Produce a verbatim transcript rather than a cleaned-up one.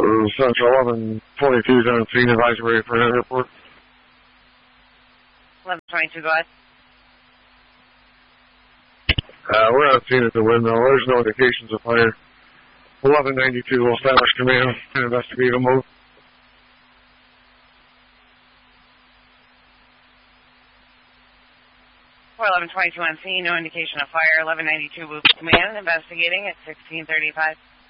Uh, Central eleven twenty-two is on scene, advisory for an airport. eleven twenty-two, go ahead. Uh, we're on scene at the windmill. There's no indications of fire. eleven ninety-two will establish command and investigate a move. eleven twenty-two on scene, no indication of fire. eleven ninety-two move command, investigating at sixteen thirty-five.